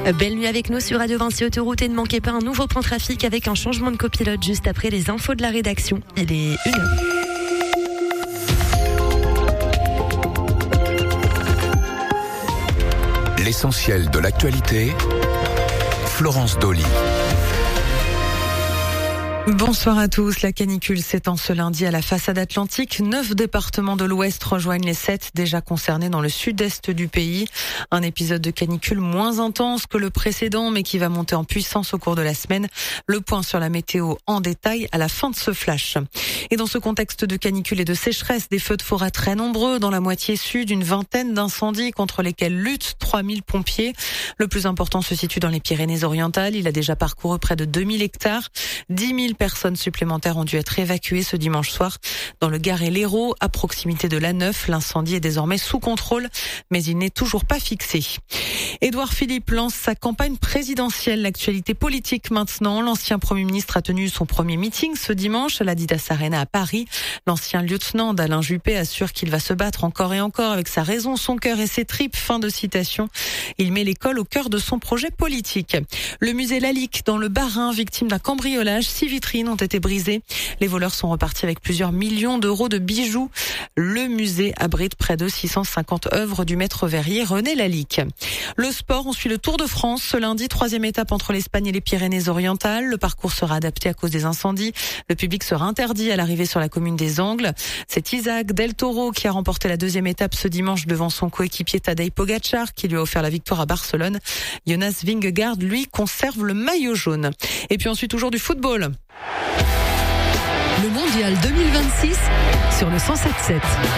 Belle nuit avec nous sur Radio Vinci Autoroute et ne manquez pas un nouveau point trafic avec un changement de copilote juste après les infos de la rédaction. Il est 1h. L'essentiel de l'actualité, Florence Dolly. Bonsoir à tous. La canicule s'étend ce lundi à la façade atlantique. 9 départements de l'Ouest rejoignent les 7 déjà concernés dans le sud-est du pays. Un épisode de canicule moins intense que le précédent, mais qui va monter en puissance au cours de la semaine. Le point sur la météo en détail à la fin de ce flash. Et dans ce contexte de canicule et de sécheresse, des feux de forêt très nombreux dans la moitié sud, une vingtaine d'incendies contre lesquels luttent 3000 pompiers. Le plus important se situe dans les Pyrénées-Orientales. Il a déjà parcouru près de 2000 hectares. 10 000 personnes supplémentaires ont dû être évacuées ce dimanche soir dans le Gard et l'Hérault, à proximité de l'A9. L'incendie est désormais sous contrôle, mais il n'est toujours pas fixé. Édouard Philippe lance sa campagne présidentielle. L'actualité politique maintenant. L'ancien Premier ministre a tenu son premier meeting ce dimanche à l'Adidas Arena à Paris. L'ancien lieutenant d'Alain Juppé assure qu'il va se battre encore et encore avec sa raison, son cœur et ses tripes. Fin de citation. Il met l'école au cœur de son projet politique. Le musée Lalique dans le Bas-Rhin, victime d'un cambriolage. 6 vitrines ont été brisées. Les voleurs sont repartis avec plusieurs millions d'euros de bijoux. Le musée abrite près de 650 œuvres du maître verrier René Lalique. Le sport, on suit le Tour de France. Ce lundi, 3e étape entre l'Espagne et les Pyrénées-Orientales. Le parcours sera adapté à cause des incendies. Le public sera interdit à l'arrivée sur la commune des Angles. C'est Isaac Del Toro qui a remporté la 2e étape ce dimanche devant son coéquipier Tadej Pogačar qui lui a offert la victoire à Barcelone. Jonas Vingegaard, lui, conserve le maillot jaune. Et puis ensuite, toujours du football. Le Mondial 2026 sur le 107.7.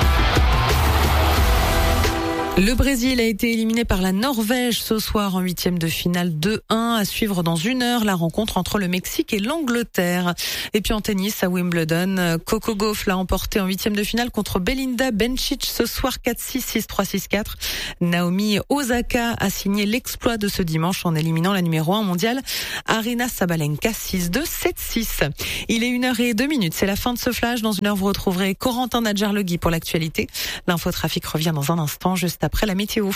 Le Brésil a été éliminé par la Norvège ce soir en 8e de finale 2-1. À suivre dans 1 heure la rencontre entre le Mexique et l'Angleterre. Et puis en tennis à Wimbledon, Coco Gauff l'a emporté en 8e de finale contre Belinda Bencic ce soir 4-6, 6-3, 6-4. Naomi Osaka a signé l'exploit de ce dimanche en éliminant la numéro 1 mondiale Aryna Sabalenka 6-2, 7-6. Il est 1h02. C'est la fin de ce flash. Dans 1 heure, vous retrouverez Corentin Nadjar-Legui pour l'actualité. L'infotrafic revient dans un instant, juste après la météo.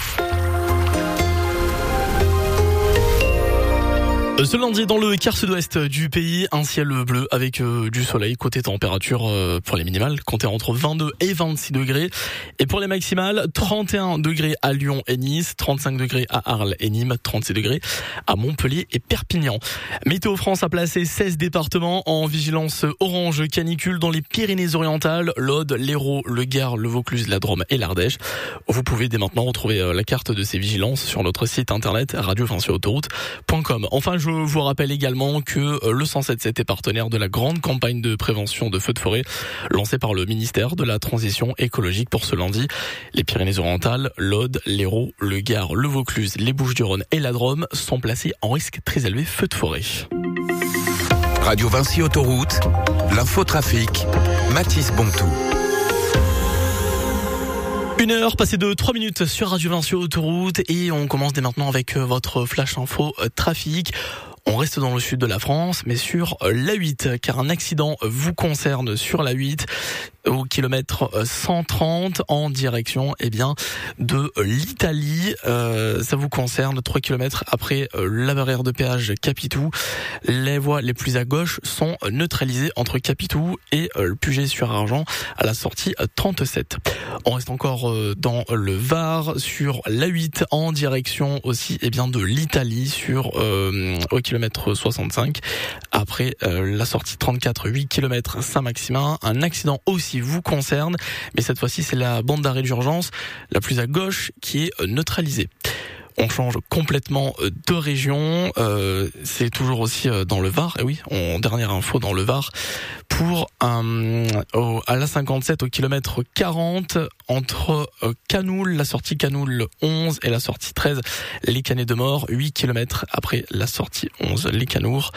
Ce lundi, dans le quart sud-ouest du pays, un ciel bleu avec du soleil. Côté température pour les minimales, comptez entre 22 et 26 degrés. Et pour les maximales, 31 degrés à Lyon et Nice, 35 degrés à Arles et Nîmes, 36 degrés à Montpellier et Perpignan. Météo France a placé 16 départements en vigilance orange canicule dans les Pyrénées-Orientales, l'Aude, l'Hérault, le Gard, le Vaucluse, la Drôme et l'Ardèche. Vous pouvez dès maintenant retrouver la carte de ces vigilances sur notre site internet radiovinciautoroute.com. Enfin, je vous rappelle également que le 107.7 est partenaire de la grande campagne de prévention de feux de forêt lancée par le ministère de la Transition écologique pour ce lundi. Les Pyrénées-Orientales, l'Aude, l'Hérault, le Gard, le Vaucluse, les Bouches-du-Rhône et la Drôme sont placés en risque très élevé feu de forêt. Radio Vinci Autoroute, l'infotrafic, Mathis Bontou. 1 heure passée de 3 minutes sur Radio Vinci Autoroute et on commence dès maintenant avec votre flash info trafic. On reste dans le sud de la France, mais sur l'A8, car un accident vous concerne sur l'A8 au kilomètre 130 en direction de l'Italie. Ça vous concerne 3 kilomètres après la barrière de péage Capitou. Les voies les plus à gauche sont neutralisées entre Capitou et le Puget-sur-Argent à la sortie 37. On reste encore dans le Var sur l'A8 en direction aussi de l'Italie sur au kilomètre 65 après la sortie 34, 8 km Saint-Maximin. Un accident aussi vous concerne, mais cette fois-ci c'est la bande d'arrêt d'urgence la plus à gauche qui est neutralisée. On change complètement de région, c'est toujours aussi dans le Var, et oui, dernière info dans le Var, pour à la 57 au kilomètre 40, entre Canoul, la sortie Canoul 11 et la sortie 13, les Canets de Mort, 8 km après la sortie 11, les Canouls,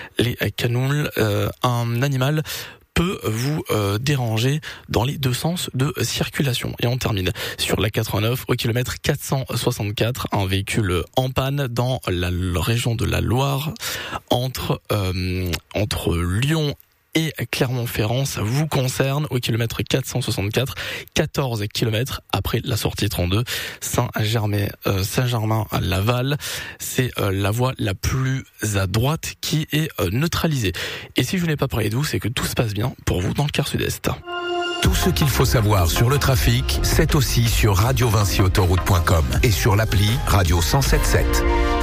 un animal peut vous déranger dans les deux sens de circulation. Et on termine sur la 89 au kilomètre 464, un véhicule en panne dans la région de la Loire entre Lyon et Clermont-Ferrand. Ça vous concerne au kilomètre 464, 14 kilomètres après la sortie 32, Saint-Germain à Laval. C'est la voie la plus à droite qui est neutralisée. Et si je n'ai pas parlé de vous, c'est que tout se passe bien pour vous dans le quart sud-est. Tout ce qu'il faut savoir sur le trafic, c'est aussi sur radiovinciautoroute.com et sur l'appli Radio 107.7.